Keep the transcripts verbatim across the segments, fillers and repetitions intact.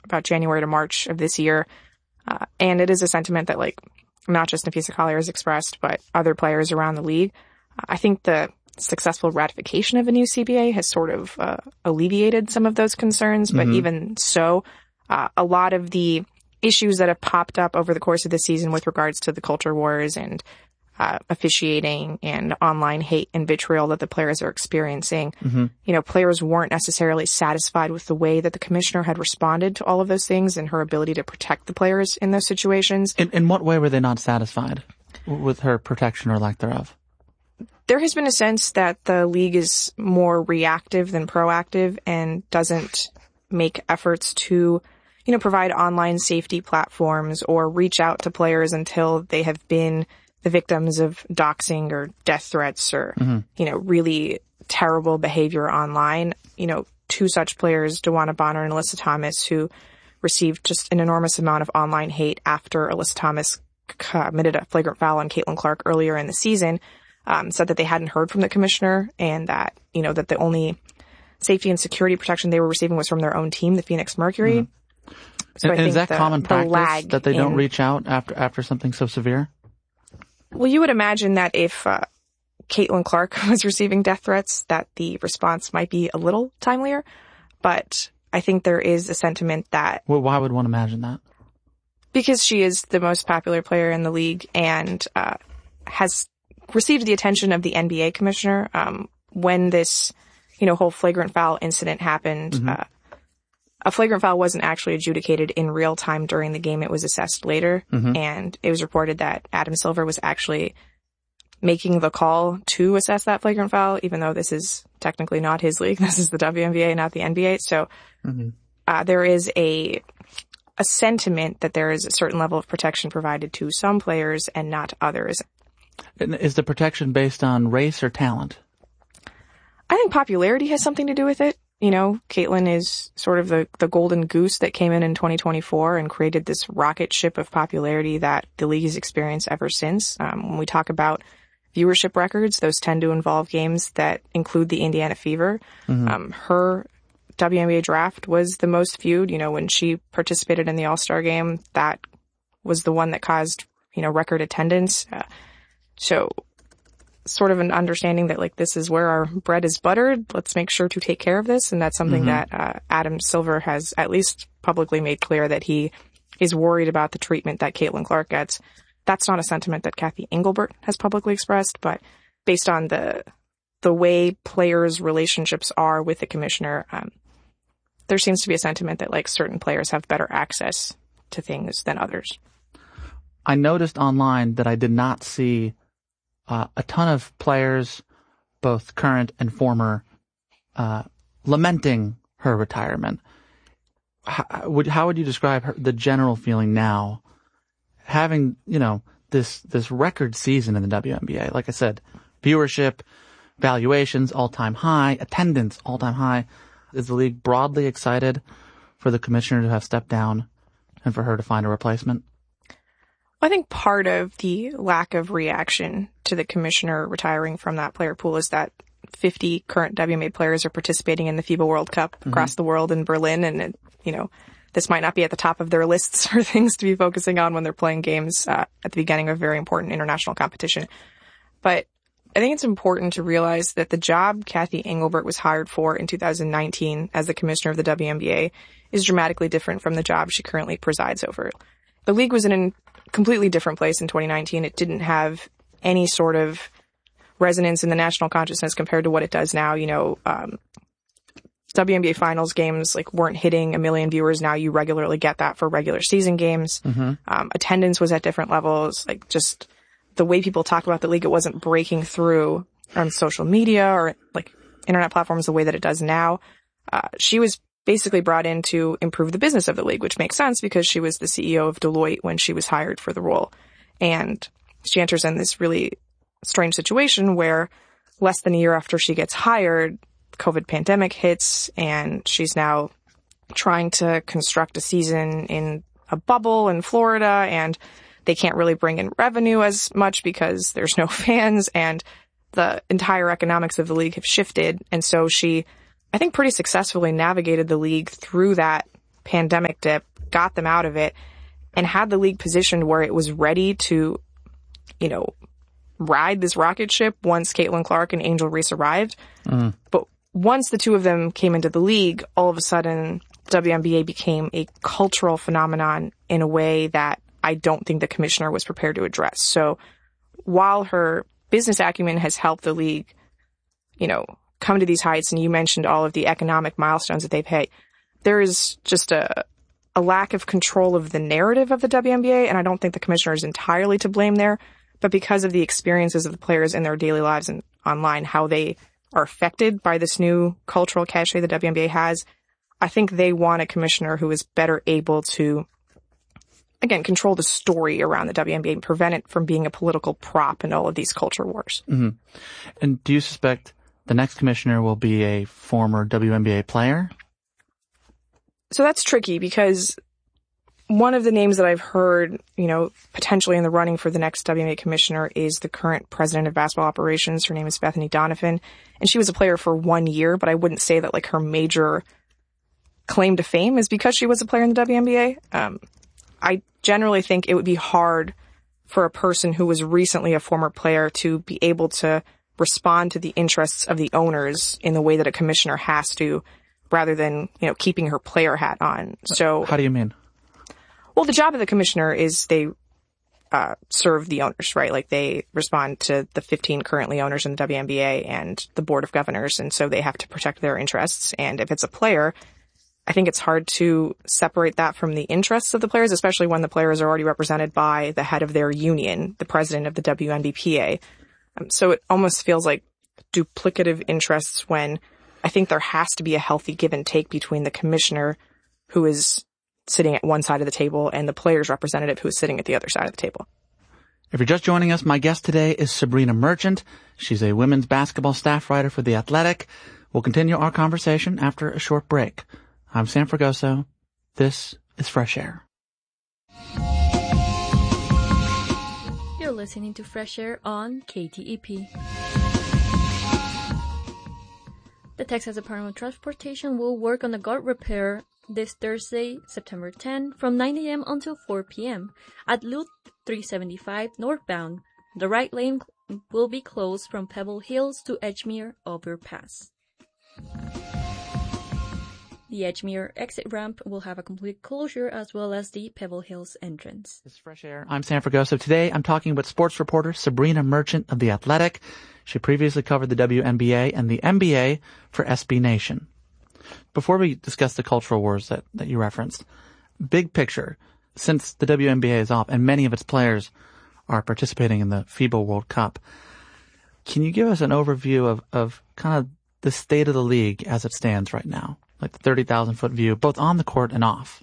about January to March of this year. Uh, and it is a sentiment that, like, not just Napisa Collier has expressed, but other players around the league. I think the successful ratification of a new C B A has sort of uh, alleviated some of those concerns. But mm-hmm. even so, uh, a lot of the issues that have popped up over the course of the season with regards to the culture wars and uh, officiating and online hate and vitriol that the players are experiencing, mm-hmm. you know, players weren't necessarily satisfied with the way that the commissioner had responded to all of those things and her ability to protect the players in those situations. In, in what way were they not satisfied with her protection or lack thereof? There has been a sense that the league is more reactive than proactive and doesn't make efforts to, you know, provide online safety platforms or reach out to players until they have been the victims of doxing or death threats or, mm-hmm. you know, really terrible behavior online. You know, two such players, DeWanna Bonner and Alyssa Thomas, who received just an enormous amount of online hate after Alyssa Thomas committed a flagrant foul on Caitlin Clark earlier in the season, um, said that they hadn't heard from the commissioner and that, you know, that the only safety and security protection they were receiving was from their own team, the Phoenix Mercury. Mm-hmm. So and, and is that the, common practice that they don't in, reach out after after something so severe? Well, you would imagine that if uh, Caitlin Clark was receiving death threats, that the response might be a little timelier. But I think there is a sentiment that... Well, why would one imagine that? Because she is the most popular player in the league and uh, has received the attention of the N B A commissioner. Um, when this, you know, whole flagrant foul incident happened, mm-hmm. uh, a flagrant foul wasn't actually adjudicated in real time during the game. It was assessed later. Mm-hmm. And it was reported that Adam Silver was actually making the call to assess that flagrant foul, even though this is technically not his league. This is the W N B A, not the N B A. So mm-hmm. uh, there is a a sentiment that there is a certain level of protection provided to some players and not others. Is the protection based on race or talent? I think popularity has something to do with it. You know, Caitlin is sort of the, the golden goose that came in in twenty twenty-four and created this rocket ship of popularity that the league has experienced ever since. Um, when we talk about viewership records, those tend to involve games that include the Indiana Fever. Mm-hmm. Um, her W N B A draft was the most viewed. You know, when she participated in the All-Star game, that was the one that caused, you know, record attendance. Uh, so sort of an understanding that, like, this is where our bread is buttered. Let's make sure to take care of this. And that's something mm-hmm. that uh, Adam Silver has at least publicly made clear that he is worried about the treatment that Caitlin Clark gets. That's not a sentiment that Cathy Engelbert has publicly expressed, but based on the the way players' relationships are with the commissioner, um, there seems to be a sentiment that, like, certain players have better access to things than others. I noticed online that I did not see Uh, a ton of players, both current and former, uh, lamenting her retirement. How would, how would you describe her, the general feeling now, having, you know, this, this record season in the W N B A? Like I said, viewership, valuations, all-time high, attendance, all-time high. Is the league broadly excited for the commissioner to have stepped down and for her to find a replacement? I think part of the lack of reaction to the commissioner retiring from that player pool is that fifty current W N B A players are participating in the FIBA World Cup mm-hmm. across the world in Berlin. And, it, you know, this might not be at the top of their lists for things to be focusing on when they're playing games uh, at the beginning of a very important international competition. But I think it's important to realize that the job Cathy Engelbert was hired for in two thousand nineteen as the commissioner of the W N B A is dramatically different from the job she currently presides over. The league was in a completely different place in twenty nineteen. It didn't have any sort of resonance in the national consciousness compared to what it does now. You know, um, W N B A finals games, like, weren't hitting a million viewers. Now you regularly get that for regular season games. Mm-hmm. Um, attendance was at different levels. Like, just the way people talk about the league, it wasn't breaking through on social media or, like, internet platforms the way that it does now. Uh, she was basically brought in to improve the business of the league, which makes sense because she was the C E O of Deloitte when she was hired for the role. And she enters in this really strange situation where less than a year after she gets hired, COVID pandemic hits, and she's now trying to construct a season in a bubble in Florida, and they can't really bring in revenue as much because there's no fans, and the entire economics of the league have shifted. And so she, I think, pretty successfully navigated the league through that pandemic dip, got them out of it, and had the league positioned where it was ready to, you know, ride this rocket ship once Caitlin Clark and Angel Reese arrived. Mm. But once the two of them came into the league, all of a sudden, W N B A became a cultural phenomenon in a way that I don't think the commissioner was prepared to address. So while her business acumen has helped the league, you know, come to these heights, and you mentioned all of the economic milestones that they've hit, there is just a, a lack of control of the narrative of the W N B A, and I don't think the commissioner is entirely to blame there. But because of the experiences of the players in their daily lives and online, how they are affected by this new cultural cachet the W N B A has, I think they want a commissioner who is better able to, again, control the story around the W N B A and prevent it from being a political prop in all of these culture wars. Mm-hmm. And do you suspect the next commissioner will be a former W N B A player? So that's tricky because one of the names that I've heard, you know, potentially in the running for the next W N B A commissioner is the current president of basketball operations. Her name is Bethany Donovan, and she was a player for one year, but I wouldn't say that like her major claim to fame is because she was a player in the W N B A. Um, I generally think it would be hard for a person who was recently a former player to be able to respond to the interests of the owners in the way that a commissioner has to, rather than, you know, keeping her player hat on. So how do you mean? Well, the job of the commissioner is they uh serve the owners, right? Like they respond to the fifteen currently owners in the W N B A and the board of governors, and so they have to protect their interests. And if it's a player, I think it's hard to separate that from the interests of the players, especially when the players are already represented by the head of their union, the president of the W N B P A. Um, so it almost feels like duplicative interests when I think there has to be a healthy give and take between the commissioner, who is sitting at one side of the table, and the players representative, who is sitting at the other side of the table. If you're just joining us, my guest today is Sabrina Merchant. She's a women's basketball staff writer for The Athletic. We'll continue our conversation after a short break. I'm Sam Fragoso. This is Fresh Air. You're listening to Fresh Air on K T E P. The Texas Department of Transportation will work on the guard repair this Thursday, September tenth, from nine a.m. until four p.m. at Loop three seventy-five northbound. The right lane will be closed from Pebble Hills to Edgemere Overpass. The Edgemere exit ramp will have a complete closure, as well as the Pebble Hills entrance. This is Fresh Air. I'm Sam Fragoso. Today, I'm talking with sports reporter Sabrina Merchant of The Athletic. She previously covered the W N B A and the N B A for S B Nation. Before we discuss the cultural wars that, that you referenced, big picture, since the W N B A is off and many of its players are participating in the FIBA World Cup, can you give us an overview of, of kind of the state of the league as it stands right now? Like the thirty thousand foot view, both on the court and off.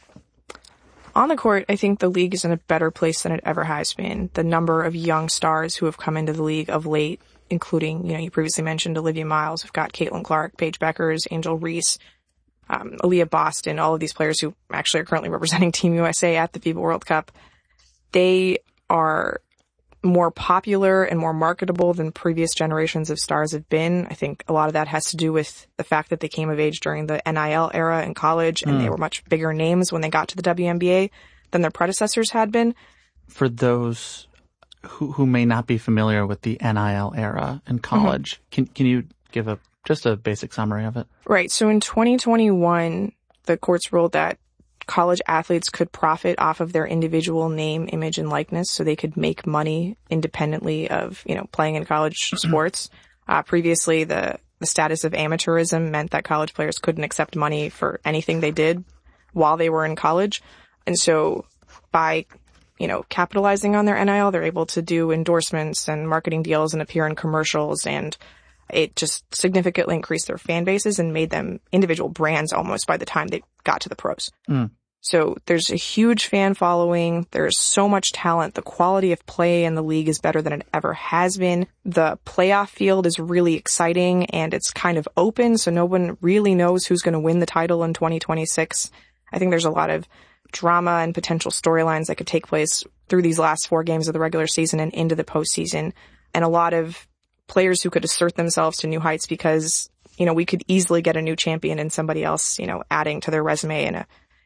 On the court, I think the league is in a better place than it ever has been. The number of young stars who have come into the league of late, including, you know, you previously mentioned Olivia Miles. We've got Caitlin Clark, Paige Beckers, Angel Reese, um, Aaliyah Boston, all of these players who actually are currently representing Team U S A at the FIBA World Cup. They are more popular and more marketable than previous generations of stars have been. I think a lot of that has to do with the fact that they came of age during the N I L era in college, and mm. they were much bigger names when they got to the W N B A than their predecessors had been. For those who who may not be familiar with the N I L era in college, mm-hmm. can can you give a just a basic summary of it? Right. So in twenty twenty-one, the courts ruled that college athletes could profit off of their individual name, image, and likeness, so they could make money independently of, you know, playing in college sports. Uh, previously, the, the status of amateurism meant that college players couldn't accept money for anything they did while they were in college. And so by, you know, capitalizing on their N I L, they're able to do endorsements and marketing deals and appear in commercials, and it just significantly increased their fan bases and made them individual brands almost by the time they got to the pros. Mm. So there's a huge fan following. There's so much talent. The quality of play in the league is better than it ever has been. The playoff field is really exciting, and it's kind of open, so no one really knows who's going to win the title in twenty twenty-six. I think there's a lot of drama and potential storylines that could take place through these last four games of the regular season and into the postseason, and a lot of players who could assert themselves to new heights because, you know, we could easily get a new champion and somebody else, you know, adding to their resume in a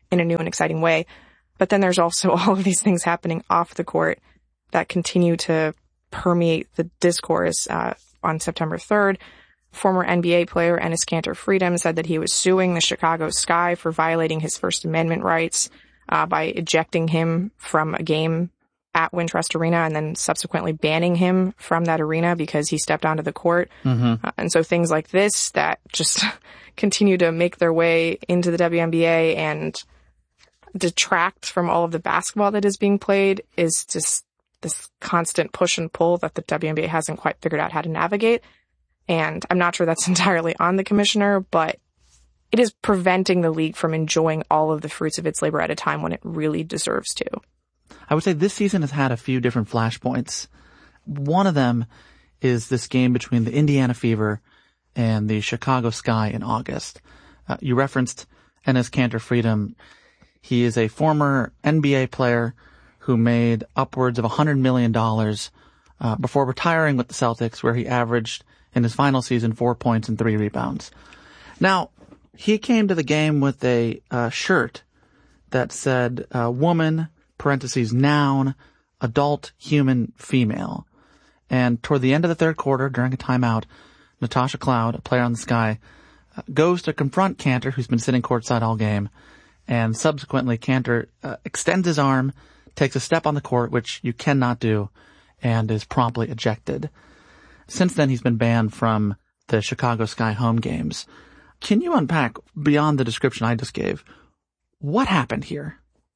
in a new and exciting way. But then there's also all of these things happening off the court that continue to permeate the discourse. Uh, on September third, former N B A player Enes Kanter Freedom said that he was suing the Chicago Sky for violating his First Amendment rights uh, by ejecting him from a game at Wintrust Arena and then subsequently banning him from that arena because he stepped onto the court. Mm-hmm. Uh, and so things like this that just continue to make their way into the W N B A and detract from all of the basketball that is being played is just this constant push and pull that the W N B A hasn't quite figured out how to navigate. And I'm not sure that's entirely on the commissioner, but it is preventing the league from enjoying all of the fruits of its labor at a time when it really deserves to. I would say this season has had a few different flashpoints. One of them is this game between the Indiana Fever and the Chicago Sky in August. Uh, you referenced Enes Kanter Freedom. He is a former N B A player who made upwards of one hundred million dollars uh, before retiring with the Celtics, where he averaged in his final season four points and three rebounds. Now, he came to the game with a uh, shirt that said uh, woman, parentheses, noun, adult, human, female. And toward the end of the third quarter, during a timeout, Natasha Cloud, a player on the Sky, uh, goes to confront Kanter, who's been sitting courtside all game. And subsequently, Kanter uh, extends his arm, takes a step on the court, which you cannot do, and is promptly ejected. Since then, he's been banned from the Chicago Sky home games. Can you unpack, beyond the description I just gave, what happened here?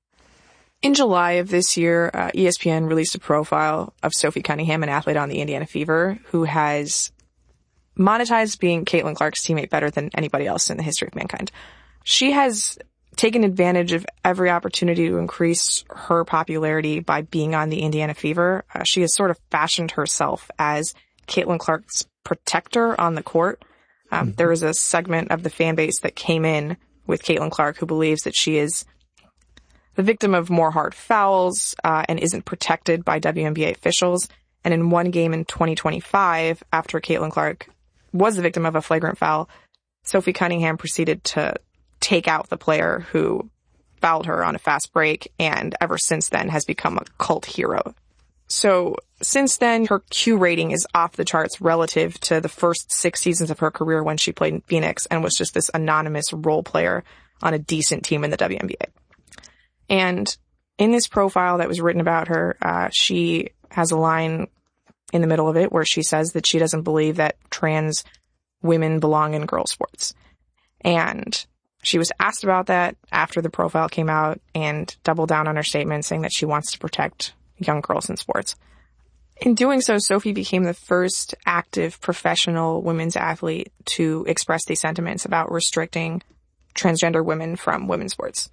In July of this year, uh, E S P N released a profile of Sophie Cunningham, an athlete on the Indiana Fever, who has monetized being Caitlin Clark's teammate better than anybody else in the history of mankind. She has taken advantage of every opportunity to increase her popularity by being on the Indiana Fever. Uh, she has sort of fashioned herself as Caitlin Clark's protector on the court. Um, mm-hmm. There was a segment of the fan base that came in with Caitlin Clark who believes that she is the victim of more hard fouls uh, and isn't protected by W N B A officials. And in one game in twenty twenty-five, after Caitlin Clark was the victim of a flagrant foul, Sophie Cunningham proceeded to take out the player who fouled her on a fast break, and ever since then has become a cult hero. So since then, her Q rating is off the charts relative to the first six seasons of her career when she played in Phoenix and was just this anonymous role player on a decent team in the W N B A. And in this profile that was written about her, uh, she has a line in the middle of it where she says that she doesn't believe that trans women belong in girls' sports. And she was asked about that after the profile came out and doubled down on her statement, saying that she wants to protect young girls in sports. In doing so, Sophie became the first active professional women's athlete to express these sentiments about restricting transgender women from women's sports.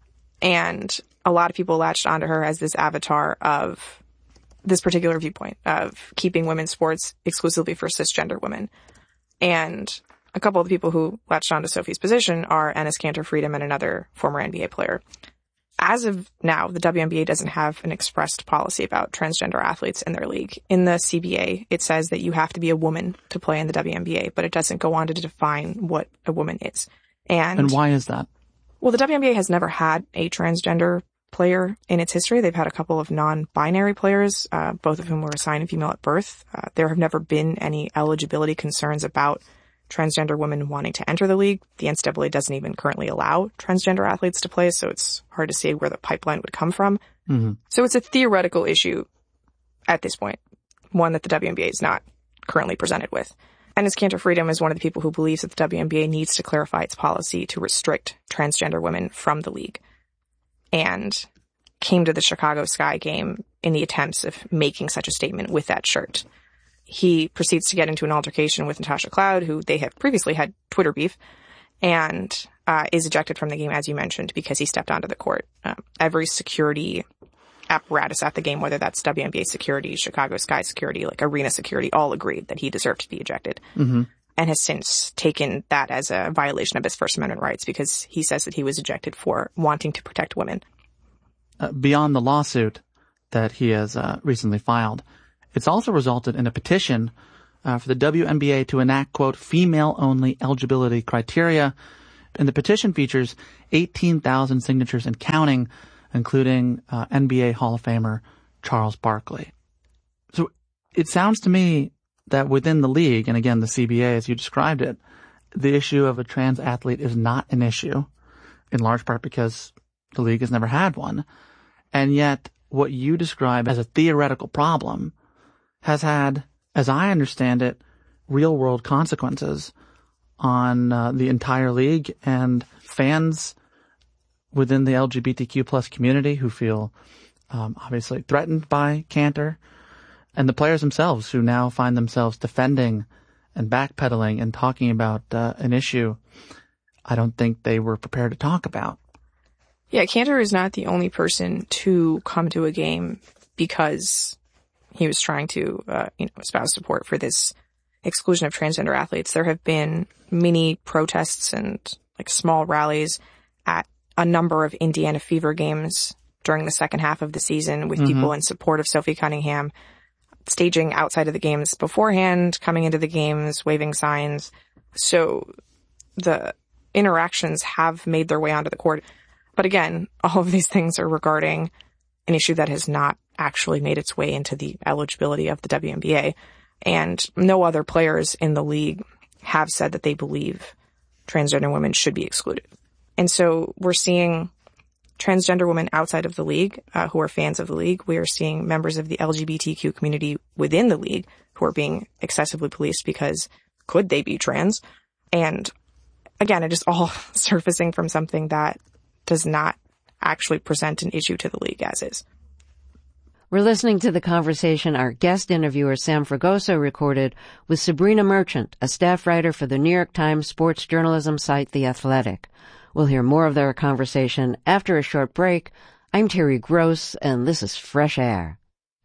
And a lot of people latched onto her as this avatar of this particular viewpoint of keeping women's sports exclusively for cisgender women. And a couple of the people who latched onto Sophie's position are Enes Kanter Freedom and another former N B A player. As of now, the W N B A doesn't have an expressed policy about transgender athletes in their league. In the C B A, it says that you have to be a woman to play in the W N B A, but it doesn't go on to define what a woman is. And, and why is that? Well, the W N B A has never had a transgender player in its history. They've had a couple of non-binary players, uh, both of whom were assigned female at birth. Uh, there have never been any eligibility concerns about transgender women wanting to enter the league. The N C double A doesn't even currently allow transgender athletes to play, so it's hard to say where the pipeline would come from. Mm-hmm. So it's a theoretical issue at this point, one that the W N B A is not currently presented with. Enes Kanter Freedom is one of the people who believes that the W N B A needs to clarify its policy to restrict transgender women from the league, and came to the Chicago Sky game in the attempts of making such a statement with that shirt. He proceeds to get into an altercation with Natasha Cloud, who they have previously had Twitter beef, and uh, is ejected from the game, as you mentioned, because he stepped onto the court. Uh, every security apparatus at the game, whether that's W N B A security, Chicago Sky security, like arena security, all agreed that he deserved to be ejected. Mm-hmm. And has since taken that as a violation of his First Amendment rights because he says that he was ejected for wanting to protect women. Uh, beyond the lawsuit that he has uh, recently filed, it's also resulted in a petition uh, for the W N B A to enact, quote, female-only eligibility criteria and the petition features eighteen thousand signatures and counting, including uh, N B A Hall of Famer Charles Barkley. So it sounds to me that within the league, and again, the C B A, as you described it, the issue of a trans athlete is not an issue, in large part because the league has never had one. And yet, what you describe as a theoretical problem has had, as I understand it, real-world consequences on uh, the entire league and fans within the L G B T Q plus community who feel um, obviously threatened by Kanter, and the players themselves who now find themselves defending and backpedaling and talking about uh, an issue I don't think they were prepared to talk about. Yeah, Kanter is not the only person to come to a game because he was trying to, uh, you know, espouse support for this exclusion of transgender athletes. There have been mini protests and like small rallies at a number of Indiana Fever games during the second half of the season with mm-hmm. people in support of Sophie Cunningham, staging outside of the games beforehand, coming into the games, waving signs. So the interactions have made their way onto the court. But again, all of these things are regarding an issue that has not actually made its way into the eligibility of the W N B A. And no other players in the league have said that they believe transgender women should be excluded. And so we're seeing transgender women outside of the league uh, who are fans of the league. We are seeing members of the L G B T Q community within the league who are being excessively policed because could they be trans? And again, it is all surfacing from something that does not actually present an issue to the league as is. We're listening to the conversation our guest interviewer Sam Fragoso recorded with Sabrina Merchant, a staff writer for the New York Times sports journalism site The Athletic. We'll hear more of their conversation after a short break. I'm Terry Gross, and this is Fresh Air.